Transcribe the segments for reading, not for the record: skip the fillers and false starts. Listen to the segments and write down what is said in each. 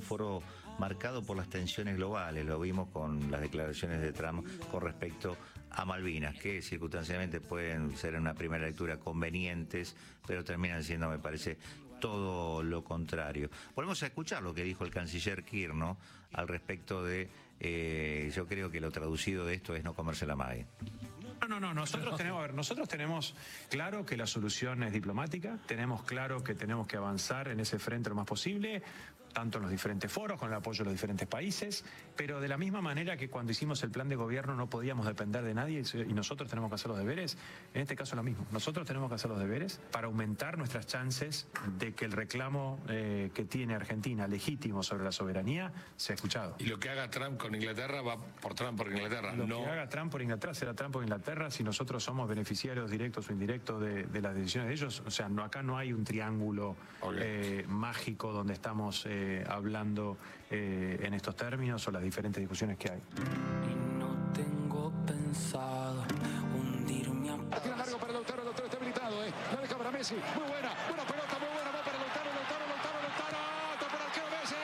foro marcado por las tensiones globales. Lo vimos con las declaraciones de Trump con respecto a Malvinas, que circunstancialmente pueden ser en una primera lectura convenientes, pero terminan siendo, me parece, todo lo contrario. Volvemos a escuchar lo que dijo el canciller Kirr, ¿no?, al respecto de, yo creo que lo traducido de esto es no comerse la mague. No, nosotros tenemos claro que la solución es diplomática, tenemos claro que tenemos que avanzar en ese frente lo más posible, tanto en los diferentes foros, con el apoyo de los diferentes países, pero de la misma manera que cuando hicimos el plan de gobierno no podíamos depender de nadie y nosotros tenemos que hacer los deberes, en este caso lo mismo, nosotros tenemos que hacer los deberes para aumentar nuestras chances de que el reclamo que tiene Argentina legítimo sobre la soberanía sea escuchado. Y lo que haga Trump con Inglaterra va por Trump por Inglaterra. Lo que haga Trump por Inglaterra será Trump por Inglaterra si nosotros somos beneficiarios directos o indirectos de las decisiones de ellos. O sea, acá no hay un triángulo mágico donde estamos hablando en estos términos o las diferentes discusiones que hay. Y no tengo pensado hundirme a... La tira largo para Lautaro, Lautaro está habilitado, la deja para Messi, muy buena pelota, muy buena, va para Lautaro, para el arquero Messi,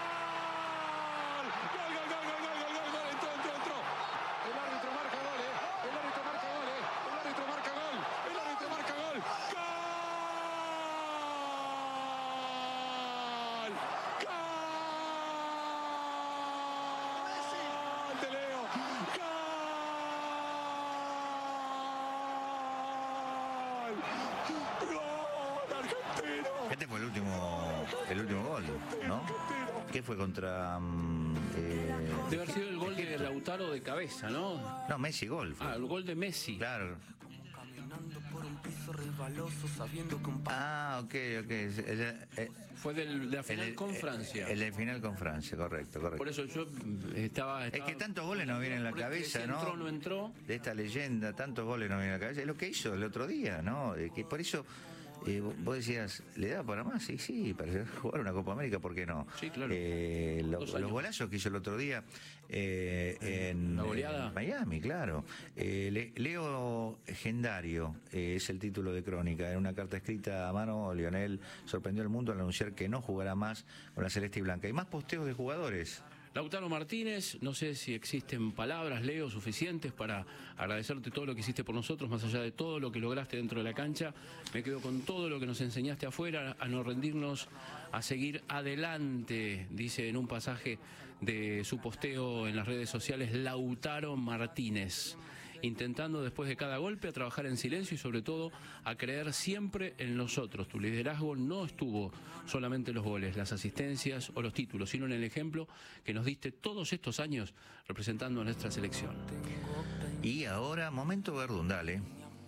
gol, entró. El árbitro marca gol, el árbitro marca gol. ¡Gol! De Leo. Este fue el último gol, ¿no? ¿Qué fue contra...? Debe haber sido el gol de Lautaro de cabeza, ¿no? No, Messi gol. Fue. Ah, el gol de Messi. Claro. Ah, ok. Fue de la final con Francia. El de final con Francia, correcto. Por eso yo estaba... Es que tantos goles nos vienen en la cabeza, ¿no? Entró, no entró. De esta leyenda, tantos goles nos vienen en la cabeza. Es lo que hizo el otro día, ¿no? Que por eso... vos decías, ¿le da para más? Sí, para jugar una Copa América, ¿por qué no? Sí, claro. Los golazos que hizo el otro día en Miami, claro. Leo Gendario es el título de crónica. En una carta escrita a mano, Lionel sorprendió al mundo al anunciar que no jugará más con la celeste y blanca. Hay más posteos de jugadores. Lautaro Martínez, no sé si existen palabras, Leo, suficientes para agradecerte todo lo que hiciste por nosotros, más allá de todo lo que lograste dentro de la cancha. Me quedo con todo lo que nos enseñaste afuera, a no rendirnos, a seguir adelante, dice en un pasaje de su posteo en las redes sociales Lautaro Martínez. Intentando después de cada golpe a trabajar en silencio y sobre todo a creer siempre en nosotros. Tu liderazgo no estuvo solamente en los goles, las asistencias o los títulos, sino en el ejemplo que nos diste todos estos años representando a nuestra selección. Y ahora, momento Verdún, dale.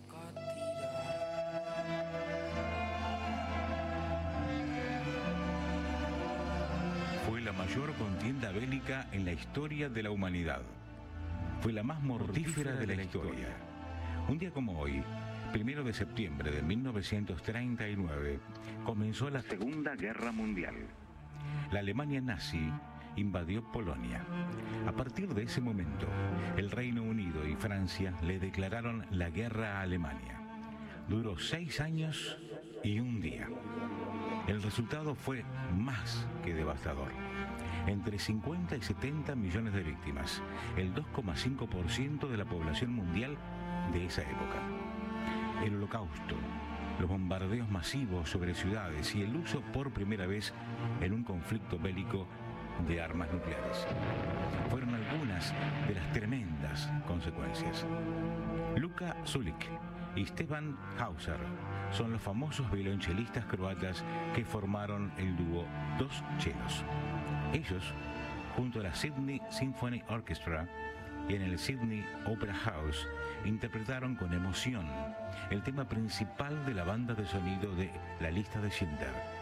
Fue la mayor contienda bélica en la historia de la humanidad. Fue la más mortífera de la historia. Un día como hoy, 1 de septiembre de 1939, comenzó la Segunda Guerra Mundial. La Alemania nazi invadió Polonia. A partir de ese momento, el Reino Unido y Francia le declararon la guerra a Alemania. Duró 6 años y un día. El resultado fue más que devastador. Entre 50 y 70 millones de víctimas, el 2,5% de la población mundial de esa época. El Holocausto, los bombardeos masivos sobre ciudades y el uso por primera vez en un conflicto bélico de armas nucleares. Fueron algunas de las tremendas consecuencias. Luka Sulik y Stefan Hauser son los famosos violonchelistas croatas que formaron el dúo Dos Chelos. Ellos, junto a la Sydney Symphony Orchestra y en el Sydney Opera House, interpretaron con emoción el tema principal de la banda de sonido de La Lista de Schindler.